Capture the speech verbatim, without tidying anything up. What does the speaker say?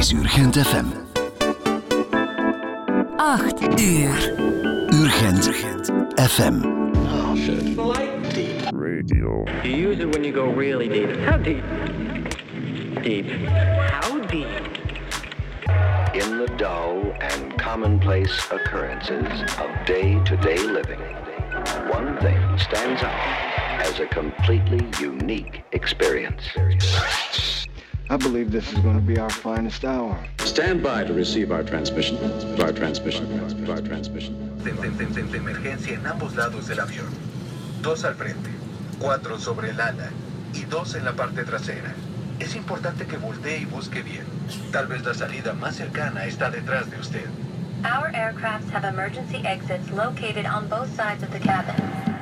is Urgent F M. acht uur. Urgent F M. Oh, shit. Deep radio. You use it when you go really deep. How deep? Deep. How deep? In the dull and commonplace occurrences of day-to-day living, one thing stands out as a completely unique experience. I believe this is going to be our finest hour. Stand by to receive our transmission. Our transmission. Our transmission. De, de, de, de, de emergencia en ambos lados del avión. Dos al frente, cuatro sobre el ala y dos en la parte trasera. Es importante que voltee y busque bien. Tal vez la salida más cercana está detrás de usted. Our aircrafts have emergency exits located on both sides of the cabin.